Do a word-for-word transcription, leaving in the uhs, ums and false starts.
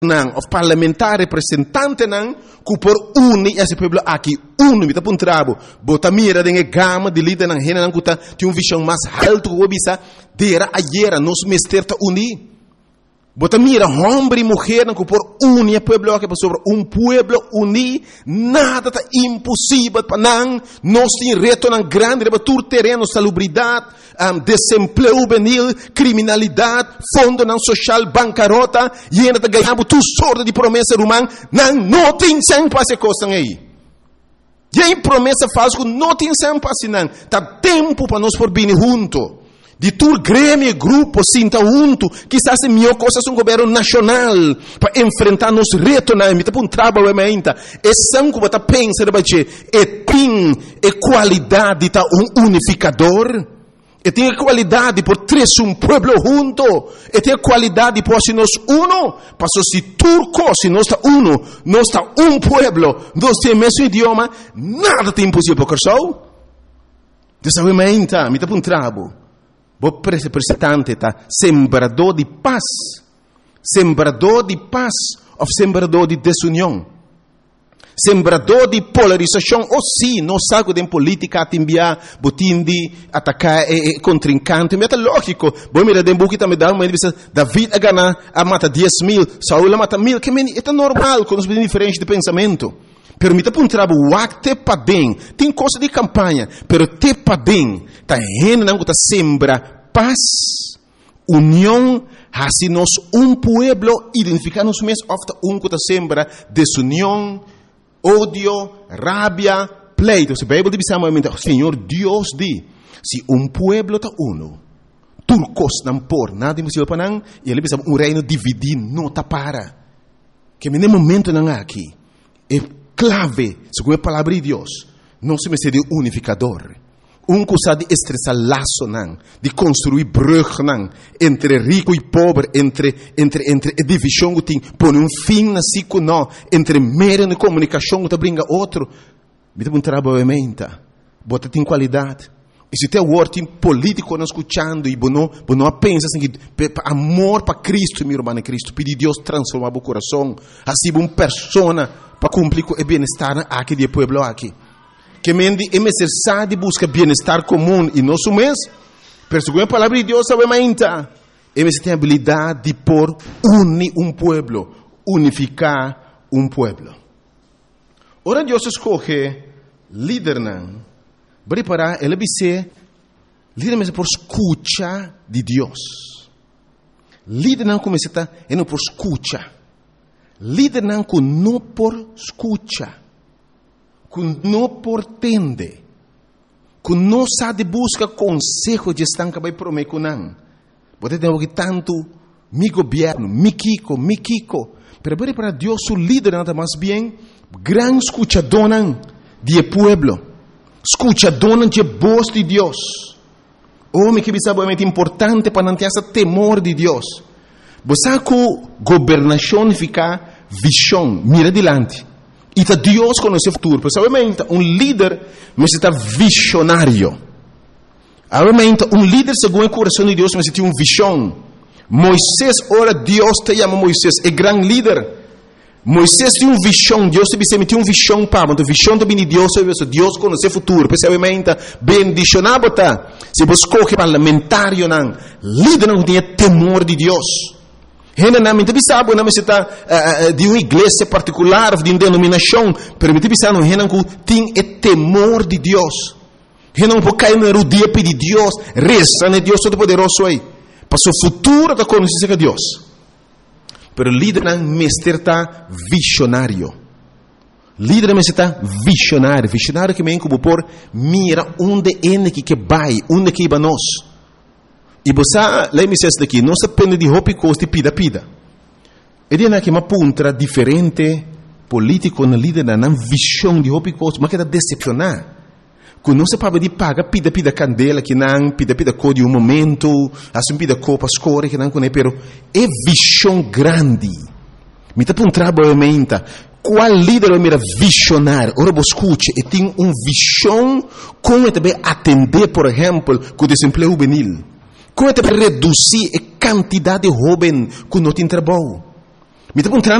Nang, of parlamentar representante nang, ku por uni esse pueblo aqui, uni, mita pun trabo, bota mira dengue gama de líder nang hena nang kuta, tem um visão mais alto que o bisa, dera ayera, nos mesterta uni. Bota mira, homem e mulher nang ku por uni a pueblo aqui, sobre um pueblo uni, nada tá impossível para nang, nós tem reto nang grande, rebatur terreno, salubridade, um, desemprego juvenil, criminalidade, fundo nang social, bancarrota, e ainda tá ganhando tu sorte de promessa rumang, nang não tem sem passe costa aí. E aí promessa falsa que não tem sem passe nang, tá tempo para nós por vir junto. De tur grêmio, grupo, sinta junto, quizás é melhor coisa um governo nacional para enfrentar nos retos na emita para um trabalho ainda. É sangue que você pensa de baixo, é tem é qualidade tá um unificador, é tem a qualidade por três um pueblo junto, é tem a qualidade por se nós uno, para se turco se nós está uno, nós está um pueblo, nós temos mesmo idioma, nada tem impossível para o dessa ainda, emita para um trabalho. O representante tá sembrador de paz, sembrador de paz ou sembrador de desunião, sembrador de polarização. Ou sim, não sabe de política a enviar, botin de atacar e, e contrincante. Mas é lógico. Bom, mira, de buki também dá uma entrevista. David a ganhar a mata dez mil, Saul a mata mil. Que é normal quando nós diferentes de pensamento. Permita para um trabalho, o te pa bem, tem coisa de campanha, pero te pa bem, tá rena não tá sembra paz, união, assim nós um pueblo identificar-nos mesmo, ofta um que tá sembra desunião, ódio, rabia, pleito. Se a Bíblia diz o Senhor Deus diz, se um pueblo tá uno, turcos não por nada impossível para não, e ele diz um reino dividido não tá para, que no momento não aqui é clave, segundo a palavra de Deus, não se me de unificador. Um coisa de estressar laço, não, de construir brug, não, entre rico e pobre, entre, entre, entre a divisão que tem, põe um fim na cico, não, entre meio de comunicação que brinca outro. Me dá um trabalho menta, bota tem qualidade. E se tem word político não escutando, e não, não pensa assim, que amor para Cristo, meu irmão Cristo, pedir Deus transformar o coração, assim uma pessoa para cumprir com o bem-estar aqui do povo aqui. Que mendi é necessário buscar bem-estar comum e nosso mês, pero segundo a palavra de Deus, sabe ainda, é necessário ter a habilidade de pôr unir um povo, unificar um povo. Ora Deus escolhe líder não, preparar ele ser líder mesmo por escuta de Deus. Líder não começa a é não por escuta. Líder não com não por escuta, com não por tende, com não sabe busca consejo de estar que vai prometer não. Pode ter que tanto mi governo, mi kiko, mi kiko, pero para Deus o líder nada mais bem gran escuchador de pueblo, escuchador de voz de Deus. Homem que sabe é importante para não ter esse temor de Deus. Você com governação fica visão, mira adiante. E tá Deus conhece o futuro. Porque obviamente um líder necessita visionário. Obviamente um líder segundo o coração de Deus necessita uma visão. Moisés, ora Deus te chama Moisés, é grande líder. Moisés tem uma visão, Deus te disse, tem uma visão para, então visão também de Deus, Deus conhece o futuro. Porque obviamente bendicionado tá. Se você escolhe parlamentário não, líder não tem temor de Deus. Rena não me sabe, não me está de uma igreja particular, de uma denominação, pero me sabe não rena que tem o temor de Deus. Rena não pode cair no erudito pedir Deus, reza, né Deus todo poderoso aí. Para o futuro da conhecer que Deus. Pero líder não me está visionário. Líder me está visionário, visionário que me como por mira onde é que vai, onde que vai nós. E você, lá me diz daqui, não se depende de roupa e costa e pida, pida. E de que uma ponta diferente, político, na líder, na visão de roupa e costa, mas que está decepcionar. Quando não se pode de paga, pida, pida candela, que não, pida, pida cor de um momento, assim pida copa, escora, que não, pero é visão grande. Me está para um trabalho, menta. Qual líder é mira visionário? Ora, você escute, e tem uma visão como também atender, por exemplo, com o desemprego juvenil. Como é que reduzir a quantidade de jovens que não tem trabalho? Mi te pun